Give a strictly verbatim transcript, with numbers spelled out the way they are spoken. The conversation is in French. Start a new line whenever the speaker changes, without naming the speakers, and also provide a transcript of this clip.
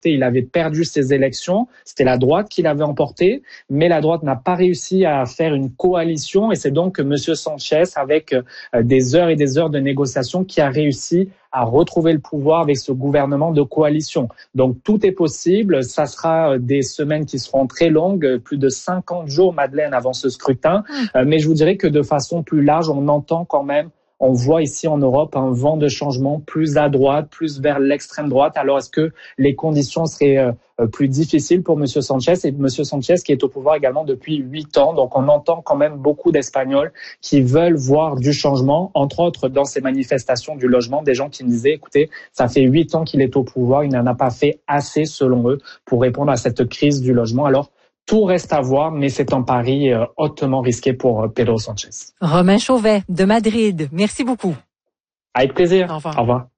il avait perdu ses élections, c'était la droite qui l'avait emporté, mais la droite n'a pas réussi à faire une coalition et c'est donc M. Sanchez, avec des heures et des heures de négociations, qui a réussi à retrouver le pouvoir avec ce gouvernement de coalition. Donc tout est possible, ça sera des semaines qui seront très longues, plus de cinquante jours, Madeleine, avant ce scrutin, mmh. mais je vous dirais que de façon plus large, on entend quand même, on voit ici en Europe un vent de changement plus à droite, plus vers l'extrême droite. Alors est-ce que les conditions seraient euh, plus difficiles pour M. Sanchez? Et M. Sanchez qui est au pouvoir également depuis huit ans. Donc on entend quand même beaucoup d'Espagnols qui veulent voir du changement, entre autres dans ces manifestations du logement, des gens qui me disaient, écoutez, ça fait huit ans qu'il est au pouvoir, il n'en a pas fait assez selon eux pour répondre à cette crise du logement. Alors tout reste à voir, mais c'est un pari euh, hautement risqué pour euh, Pedro Sanchez.
Romain Chauvet de Madrid, merci beaucoup.
Avec plaisir.
Au revoir.
Au revoir.